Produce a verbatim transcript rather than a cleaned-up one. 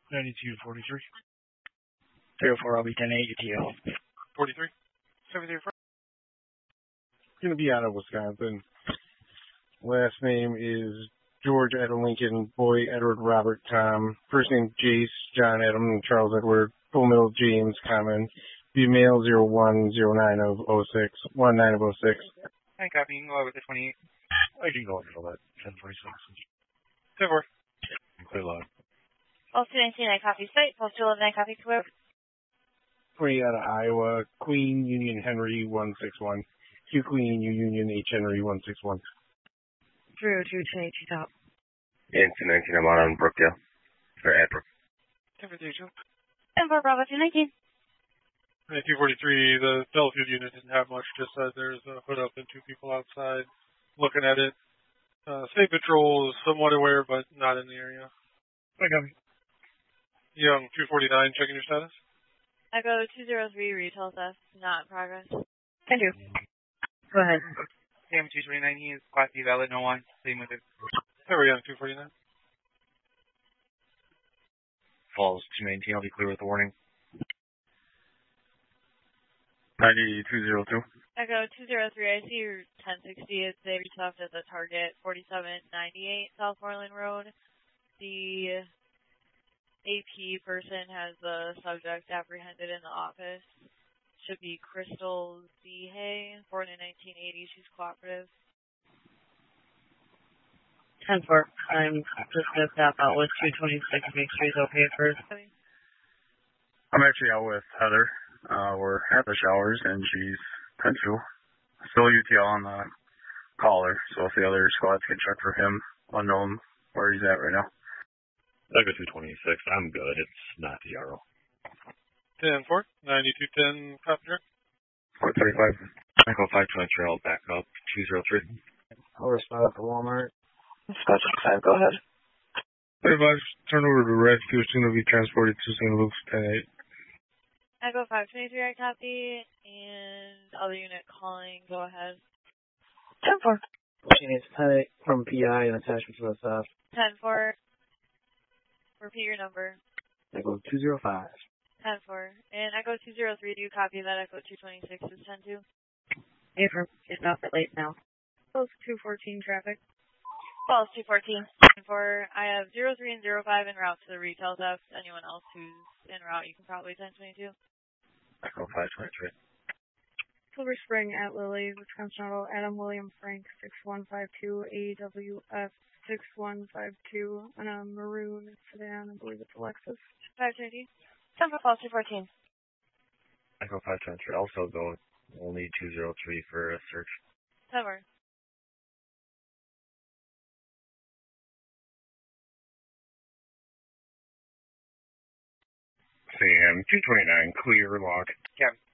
ninety-two forty-three. three oh four L B ten eight, U T O. forty-three. seventy-three. Going to be out of Wisconsin. Last name is George Adam Lincoln, Boy Edward Robert Tom. First name Jace, John Adam, Charles Edward, full middle James Common. Female zero one zero nine of oh six, one nine of oh six. Hi, copy. You can go over the twenty-eight. I can go until that ten forty-six. ten four. Clear log. Pulse two nineteen, I copy site. Pulse two eleven, I copy Quip. twenty out of Iowa, Queen Union Henry one six one. Q Queen U Union H Henry one six one. three oh two ten eighty top. And two nineteen, I'm out on Brookdale. Or at Brook. ten forty-two. ten four Bravo two nineteen. ninety-two forty-three, the Belfield unit didn't have much, just said there's a hood up and two people outside looking at it. Uh, State Patrol is somewhat aware, but not in the area. I got me. Young two forty-nine, checking your status. Echo two zero three, retail theft, not in progress. Can do. Go ahead. Sam two twenty-nine, he is Class B valid, no one. Same with it. There we go, two forty-nine. Falls two nineteen, I'll be clear with the warning. ninety-two zero two. Echo two zero three, I see your ten sixty is the retail theft at the target, forty-seven ninety-eight South Moreland Road. The A P person has the subject apprehended in the office. Should be Crystal Zihei, born in nineteen eighty. She's cooperative. ten four. I'm just going to stop out with two twenty-six. Make sure he's okay first. I'm actually out with Heather. Uh, we're at the showers, and she's ten two. Still U T L on the caller, so if the other squads can check for him, unknown where he's at right now. I go two twenty-six. I'm good. It's not the R O. ten four, ninety-two ten, copy check. four thirty-five. Echo five twenty-three, I'll back up. two zero three. I'll respond to Walmart. Scott five, go ahead. thirty-five, turn over to rescue, soon to be transported to Saint Luke's ten eight. Echo five twenty-three, I copy. And other unit calling, go ahead. ten four. She needs ten eight from P I and attachment to the theft. ten four. Repeat your number. Echo two zero five. ten four. And Echo two zero three, do you copy that? Echo two twenty-six is ten two. Affirm. It's not that late now. Pulse two fourteen traffic. Pulse two fourteen. ten four. I have zero three and zero five en route to the retail theft. Anyone else who's en route, you can probably ten twenty-two. Echo five twenty-three. Silver Spring at Lily, Wisconsin Auto, Adam William Frank, six one five two, A W F six one five two, on a maroon sedan, I believe it's a Lexus. five twenty. ten four, Pulse two fourteen. Echo five twenty-three, also go only two zero three for a search. ten four. Sam two twenty-nine, clear lock. Yeah.